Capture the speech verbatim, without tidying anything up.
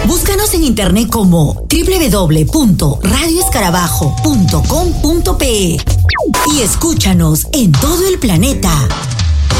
Búscanos en internet como doble u doble u doble u punto radio escarabajo punto com punto pe y escúchanos en todo el planeta.